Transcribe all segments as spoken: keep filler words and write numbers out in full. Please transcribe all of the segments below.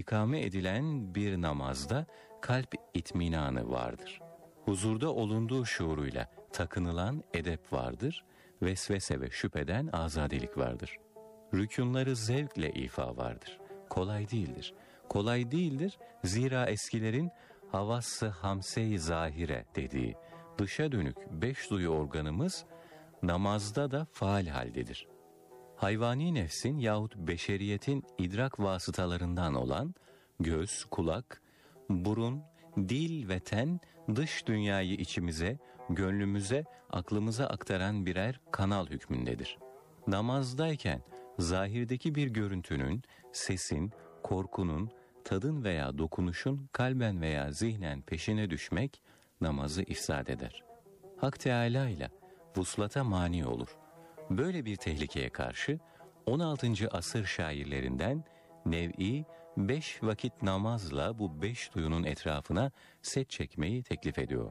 ikame edilen bir namazda kalp itminanı vardır. Huzurda olunduğu şuuruyla takınılan edep vardır, vesvese ve şüpheden azadelik vardır. Rükûnları zevkle ifa vardır. Kolay değildir. Kolay değildir zira eskilerin havas-ı hamse-i zahire dediği dışa dönük beş duyu organımız namazda da faal haldedir. Hayvani nefsin yahut beşeriyetin idrak vasıtalarından olan göz, kulak, burun, dil ve ten dış dünyayı içimize, gönlümüze, aklımıza aktaran birer kanal hükmündedir. Namazdayken zahirdeki bir görüntünün, sesin, korkunun, tadın veya dokunuşun kalben veya zihnen peşine düşmek namazı ifsad eder. Hak Teâlâ ile vuslata mani olur. Böyle bir tehlikeye karşı on altıncı asır şairlerinden nev'i beş vakit namazla bu beş duyunun etrafına set çekmeyi teklif ediyor.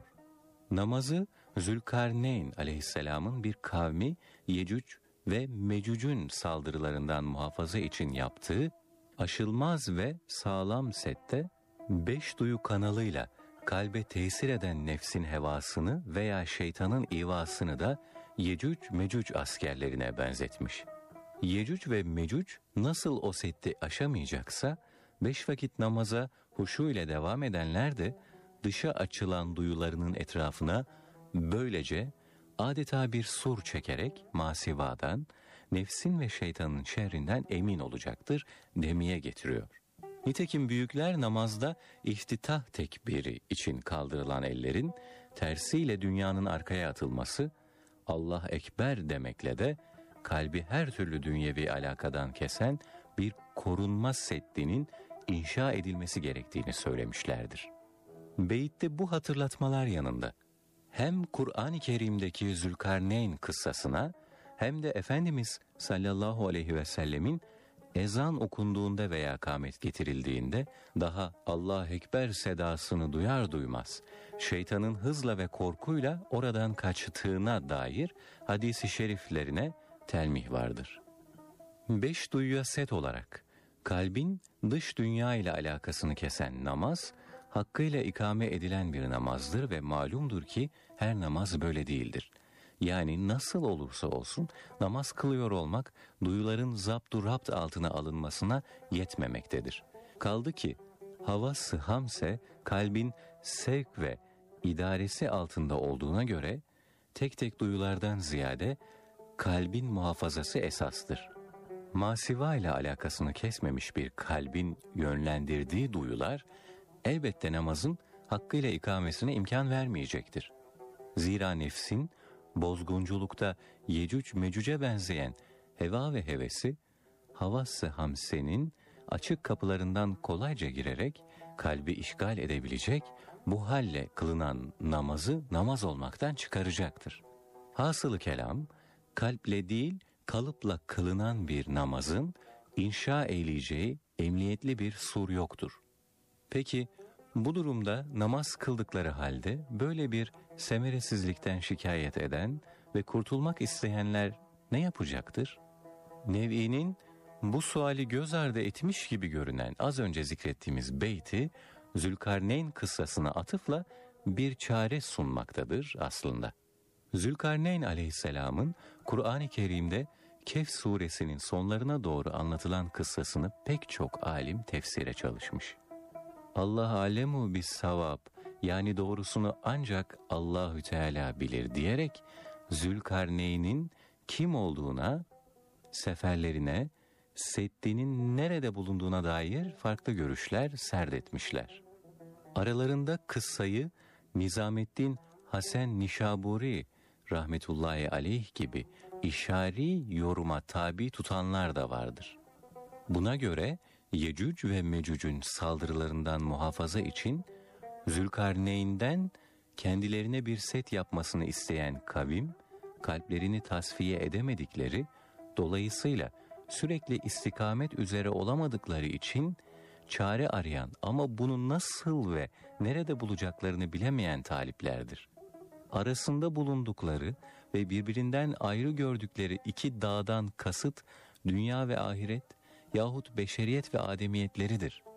Namazı Zülkarneyn aleyhisselamın bir kavmi Yecüc ve Mecüc'ün saldırılarından muhafaza için yaptığı aşılmaz ve sağlam sette beş duyu kanalıyla kalbe tesir eden nefsin hevasını veya şeytanın ivasını da Yecüc Mecüc askerlerine benzetmiş. Yecüc ve Mecüc nasıl o setti aşamayacaksa, beş vakit namaza huşu ile devam edenler de dışa açılan duyularının etrafına böylece adeta bir sur çekerek masivadan, nefsin ve şeytanın şerrinden emin olacaktır demeye getiriyor. Nitekim büyükler namazda iftitah tekbiri için kaldırılan ellerin tersiyle dünyanın arkaya atılması, Allah Ekber demekle de kalbi her türlü dünyevi alakadan kesen bir korunma seddinin inşa edilmesi gerektiğini söylemişlerdir. Beyit'te bu hatırlatmalar yanında hem Kur'an-ı Kerim'deki Zülkarneyn kıssasına hem de Efendimiz sallallahu aleyhi ve sellemin ezan okunduğunda veya kâmet getirildiğinde daha Allah Ekber sedasını duyar duymaz şeytanın hızla ve korkuyla oradan kaçtığına dair hadis-i şeriflerine telmih vardır. Beş duyuya set olarak kalbin dış dünya ile alakasını kesen namaz, hakkıyla ikame edilen bir namazdır ve malumdur ki her namaz böyle değildir. Yani nasıl olursa olsun namaz kılıyor olmak duyuların zaptu rapt altına alınmasına yetmemektedir. Kaldı ki havas-ı hamse kalbin sevk ve idaresi altında olduğuna göre tek tek duyulardan ziyade kalbin muhafazası esastır. Masiva ile alakasını kesmemiş bir kalbin yönlendirdiği duyular elbette namazın hakkıyla ikamesine imkan vermeyecektir. Zira nefsin bozgunculukta Yecüc Mecüc'e benzeyen heva ve hevesi, havas-ı hamsenin açık kapılarından kolayca girerek kalbi işgal edebilecek, bu halle kılınan namazı namaz olmaktan çıkaracaktır. Hasılı kelam, kalple değil kalıpla kılınan bir namazın inşa eyleyeceği emniyetli bir sur yoktur. Peki bu durumda namaz kıldıkları halde böyle bir semeresizlikten şikayet eden ve kurtulmak isteyenler ne yapacaktır? Nev'i'nin bu suali göz ardı etmiş gibi görünen az önce zikrettiğimiz beyti Zülkarneyn kıssasına atıfla bir çare sunmaktadır aslında. Zülkarneyn aleyhisselamın Kur'an-ı Kerim'de Kehf suresinin sonlarına doğru anlatılan kıssasını pek çok alim tefsire çalışmış. Allah alemu bis savab, yani doğrusunu ancak Allahü Teala bilir diyerek Zülkarneyn'in kim olduğuna, seferlerine, seddinin nerede bulunduğuna dair farklı görüşler serdetmişler. Aralarında kıssayı Nizamettin Hasen Nişaburi rahmetullahi aleyh gibi işari yoruma tabi tutanlar da vardır. Buna göre Yecüc ve Mecüc'ün saldırılarından muhafaza için Zülkarneyn'den kendilerine bir set yapmasını isteyen kavim, kalplerini tasfiye edemedikleri, dolayısıyla sürekli istikamet üzere olamadıkları için çare arayan ama bunu nasıl ve nerede bulacaklarını bilemeyen taliplerdir. Arasında bulundukları ve birbirinden ayrı gördükleri iki dağdan kasıt dünya ve ahiret yahut beşeriyet ve ademiyetleridir.